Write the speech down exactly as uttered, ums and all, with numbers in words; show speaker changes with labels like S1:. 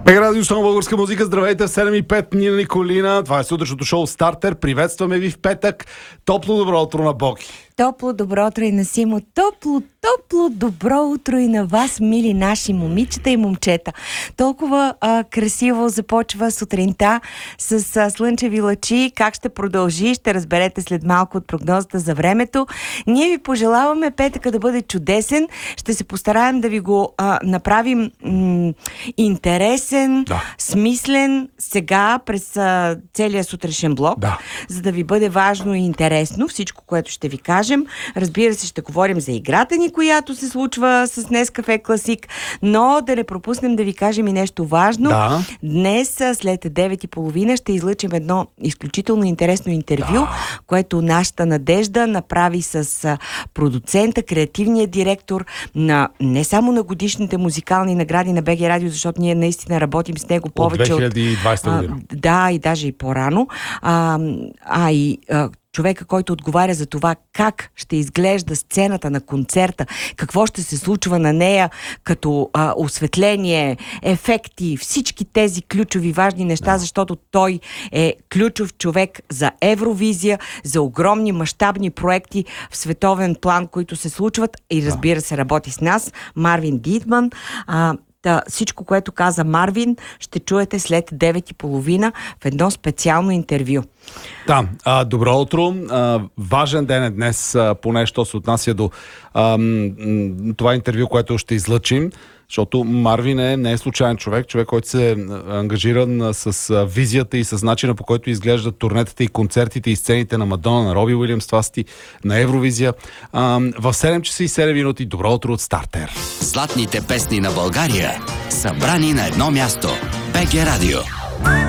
S1: Ега радио Шоу българска музика. Здравейте в седем и пет, Нина Николина. Това е сутрешното шоу Стартер. Приветстваме ви в петък. Топло добро утро на Боги.
S2: Топло добро утро и на Симо. Топло, топло добро утро и на вас, мили наши момичета и момчета. Толкова а, красиво започва сутринта с а, слънчеви лъчи. Как ще продължи, ще разберете след малко от прогнозата за времето. Ние ви пожелаваме петъка да бъде чудесен. Ще се постараем да ви го а, направим м- интересен,
S1: да.
S2: смислен сега през а, целия сутрешен блок,
S1: да.
S2: за да ви бъде важно и интересно всичко, което ще ви кажем. Разбира се, ще говорим за играта ни, която се случва с Нескафе Класик, но да не пропуснем да ви кажем и нещо важно.
S1: Да.
S2: Днес след девет и половина ще излъчим едно изключително интересно интервю, да. което нашата Надежда направи с продуцента, креативния директор на не само на годишните музикални награди на БГ Радио, защото ние наистина работим с него повече
S1: от две хиляди и двадесета година.
S2: А, да, и даже и по-рано. А, а и а, човека, който отговаря за това как ще изглежда сцената на концерта, какво ще се случва на нея като а, осветление, ефекти, всички тези ключови важни неща, защото той е ключов човек за Евровизия, за огромни мащабни проекти в световен план, които се случват и разбира се работи с нас, Марвин Дитман. А, Та, всичко, което каза Марвин, ще чуете след девет и половина в едно специално интервю.
S1: Да, а, добро утро. А, важен ден е днес, а, поне що се отнася до а, м, това интервю, което ще излъчим, защото Марвин е, не е случайен човек, човек, който се е ангажиран с а, визията и с начина, по който изглеждат турнетата и концертите и сцените на Мадона, на Роби Уилямс, това сти на Евровизия. А, в седем часа и седем минути. Добро утро от Стартер.
S3: Златните песни на България, събрани на едно място. БГ Радио.